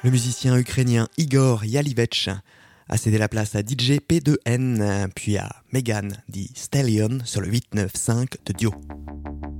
Le musicien ukrainien Igor Yalivech a cédé la place à DJ P2N, puis à Megan Thee Stallion sur le 8-9-5 de Dio.